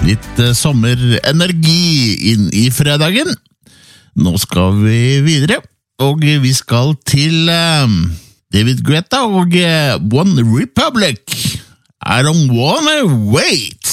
Litt sommerenergi inn I fredagen. Nå skal vi videre, og vi skal til David Guetta og One Republic. I don't wanna wait.